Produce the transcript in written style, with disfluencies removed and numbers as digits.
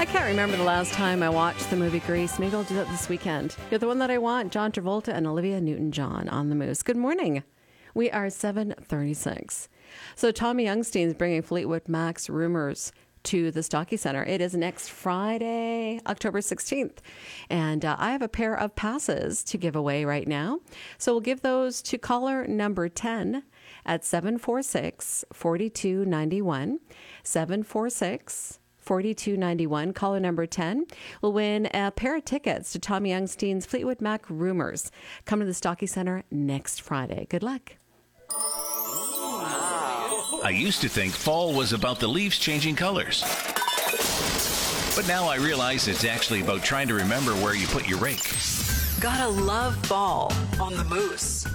I can't remember the last time I watched the movie Grease. Maybe I'll do that this weekend. You're the one that I want, John Travolta and Olivia Newton-John on the Moose. Good morning. We are 7:36. So Tommy Youngstein's bringing Fleetwood Mac's Rumors to the Stocky Center. It is next Friday, October 16th. And I have a pair of passes to give away right now. So we'll give those to caller number 10 at 746-4291. 746-4291. Caller number 10 will win a pair of tickets to Tommy Youngstein's Fleetwood Mac Rumors. Come to the Stocky Center next Friday. Good luck. I used to think fall was about the leaves changing colors. But now I realize it's actually about trying to remember where you put your rake. Gotta love fall on the Moose.